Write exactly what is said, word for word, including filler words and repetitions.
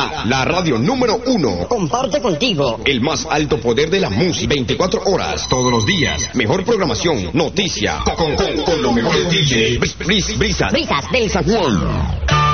La, la radio número uno. Comparte contigo. El más alto poder de la música. veinticuatro horas, todos los días. Mejor programación, noticia. Con, con, con, con los mejores D Js. Bris, bris, brisas. Brisas del Sonido.